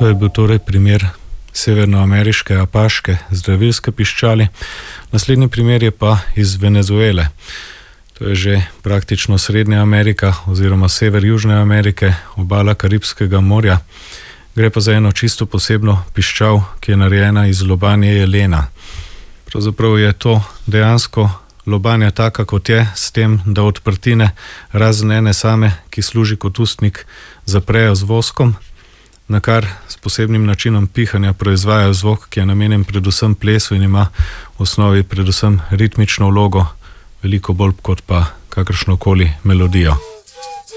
To je bil torej primer severnoameriške apaške zdravilske piščali. Naslednji primer je pa iz Venezuele. To je že praktično Srednja Amerika oziroma sever Južne Amerike, obala Karibskega morja. Gre pa za eno čisto posebno piščal, ki je narejena iz lobanje jelena. Pravzaprav je to dejansko lobanja taka, kot je, s tem, da odprtine razen ene same, ki služi kot ustnik, zaprejo z voskom, na kar s posebnim načinom pihanja proizvajajo zvok, ki je namenjen predvsem plesu in ima v osnovi predvsem ritmično vlogo, veliko bolj kot pa kakršnokoli melodijo.